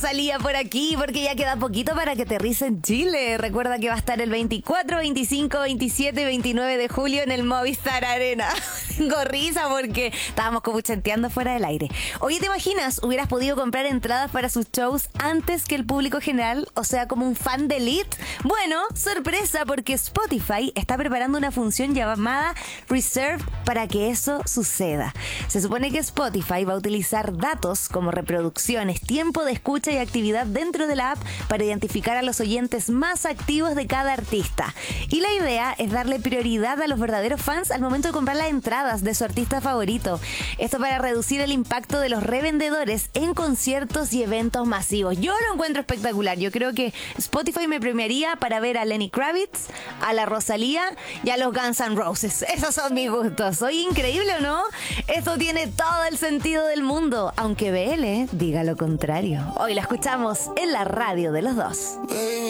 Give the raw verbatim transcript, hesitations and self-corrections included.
Salía por aquí porque ya queda poquito para que aterrice en Chile. Recuerda que va a estar el veinticuatro, veinticinco, veintisiete y veintinueve de julio en el Movistar Arena. Tengo risa porque estábamos como chanteando fuera del aire. Oye, ¿te imaginas? Hubieras podido comprar entradas para sus shows antes que el público general, o sea, como un fan de Elite. Bueno, sorpresa, porque Spotify está preparando una función llamada Reserve para que eso suceda. Se supone que Spotify va a utilizar datos como reproducciones, tiempo de escucha y actividad dentro de la app para identificar a los oyentes más activos de cada artista. Y la idea es darle prioridad a los verdaderos fans al momento de comprar las entradas de su artista favorito. Esto para reducir el impacto de los revendedores en conciertos y eventos masivos. Yo lo encuentro espectacular. Yo creo que Spotify me premiaría para ver a Lenny Kravitz, a la Rosalía y a los Guns N' Roses. Esos son mis gustos. ¿Soy increíble o no? Esto tiene todo el sentido del mundo, aunque B L diga lo contrario. Hoy la escuchamos en la radio de los dos.